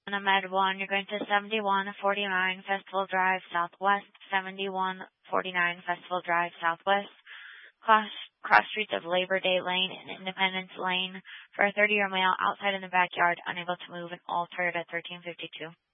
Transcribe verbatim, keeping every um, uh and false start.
Med one, you're going to seventy-one forty-nine Festival Drive Southwest, seventy-one forty-nine Festival Drive Southwest, cross, cross streets of Labor Day Lane and Independence Lane for a thirty-year male outside in the backyard, unable to move, and all Toyota thirteen fifty-two.